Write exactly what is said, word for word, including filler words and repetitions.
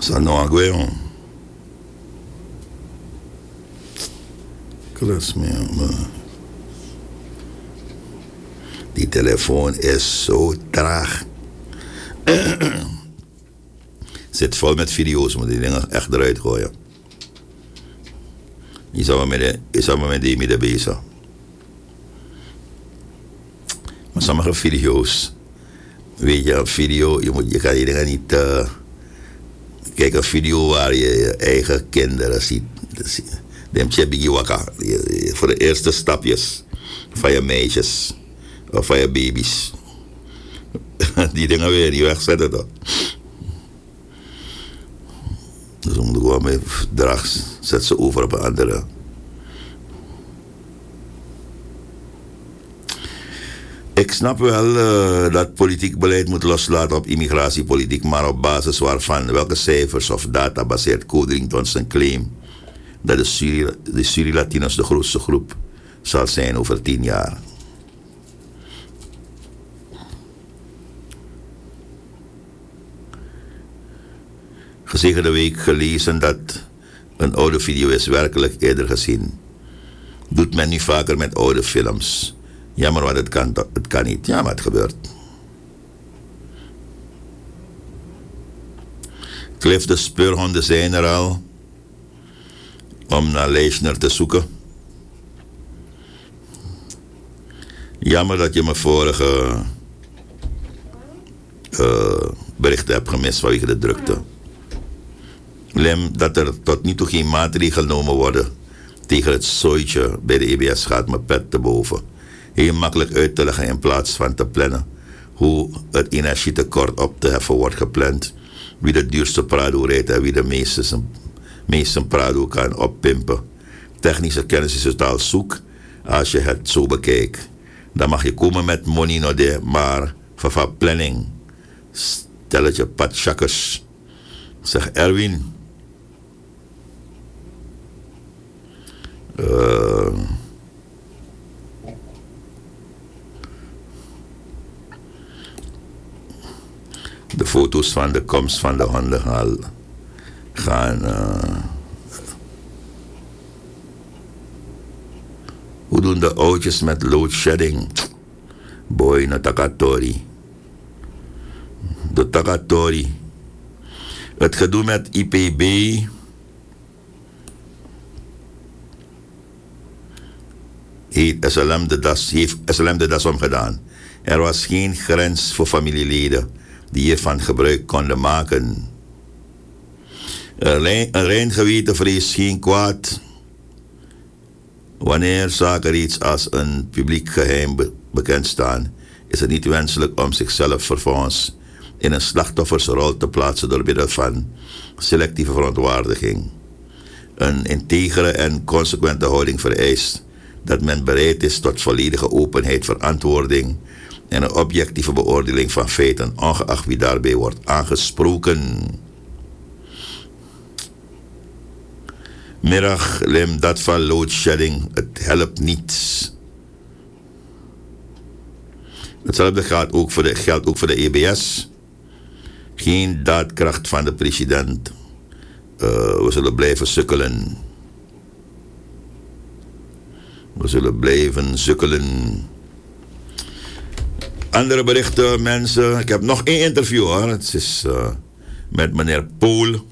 Sa no agüeo. Klas me, man. Die telefoon is zo traag. Zit vol met video's, moet die dingen echt eruit gooien. Je zou maar met, je zou maar met die midden bezig. Maar sommige video's, weet je, een video, je, moet, je kan je dingen niet... Uh, kijk, een video waar je je eigen kinderen ziet. Dem chebigi waka. Voor de eerste stapjes van je meisjes. Of van je baby's. Die dingen wil je niet wegzetten toch. Dus we moeten gewoon mee draag, zet ze over op een andere. Ik snap wel uh, dat politiek beleid moet loslaten op immigratiepolitiek, maar op basis waarvan, welke cijfers of data baseert Codrington zijn claim dat de, Suri, de Suri-Latinos de grootste groep zal zijn over tien jaar. Gezegende week gelezen dat een oude video is werkelijk eerder gezien. Doet men nu vaker met oude films. Jammer, want het kan, het kan niet. Ja, maar het gebeurt. Cliff, de speurhonden zijn er al. Om naar Leisner te zoeken. Jammer dat je mijn vorige uh, berichten hebt gemist vanwege de drukte. Lem, dat er tot nu toe geen maatregelen genomen worden tegen het zooitje bij de E B S gaat mijn pet te boven. Heel makkelijk uit te leggen in plaats van te plannen hoe het energietekort op te heffen wordt gepland. Wie de duurste Prado rijdt en wie de meeste, meeste Prado kan oppimpen. Technische kennis is totaal zoek als je het zo bekijkt. Dan mag je komen met money no de, maar van planning. Stelletje patchakkers. Zeg Erwin. Uh, de foto's van de komst van de honden gaan, gaan uh, hoe doen de oudjes met load shedding? Boy, na takatori. De takatori. Het gedoe met I P B. Heeft S L M de das, heeft S L M de das omgedaan. Er was geen grens voor familieleden die hiervan gebruik konden maken. Een rein geweten vreest geen kwaad. Wanneer zaken reeds als een publiek geheim be- bekend staan, is het niet wenselijk om zichzelf vervolgens in een slachtoffersrol te plaatsen door middel van selectieve verontwaardiging. Een integere en consequente houding vereist dat men bereid is tot volledige openheid, verantwoording en een objectieve beoordeling van feiten, ongeacht wie daarbij wordt aangesproken. Middag, Lim, dat van load shedding, het helpt niet. Hetzelfde geldt ook voor de, geldt ook voor de E B S. Geen daadkracht van de president. Uh, we zullen blijven sukkelen. We zullen blijven sukkelen. Andere berichten, mensen. Ik heb nog één interview hoor. Het is uh, met meneer Pool.